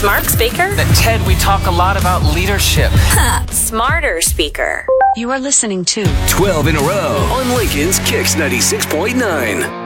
Smart speaker? Ted, we talk a lot about leadership. Smarter speaker. You are listening to 12 in a row on Lincoln's Kicks 96.9.